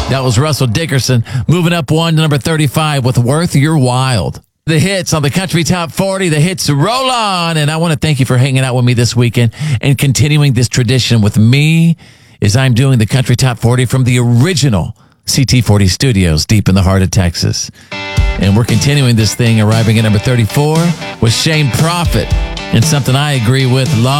That was Russell Dickerson moving up one to number 35 with Worth Your Wild. The hits on the Country Top 40, the hits roll on. And I want to thank you for hanging out with me this weekend and continuing this tradition with me as I'm doing the Country Top 40 from the original CT40 studios deep in the heart of Texas. And we're continuing this thing, arriving at number 34 with Shane Prophet and something I agree with.